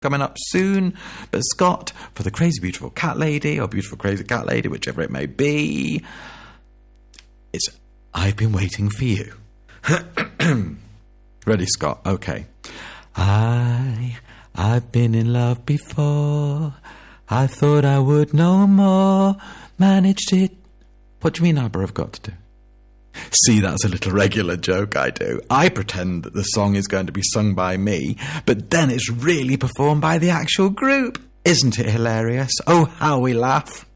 coming up soon. But Scott, for the Crazy Beautiful Cat Lady, or Beautiful Crazy Cat Lady, whichever it may be, it's I've Been Waiting for You. Ready, Scott? Okay. I've been in love before. I thought I would no more. Managed it. What do you mean I've got to do? See, that's a little regular joke I do. I pretend that the song is going to be sung by me, but then it's really performed by the actual group. Isn't it hilarious? Oh, how we laugh.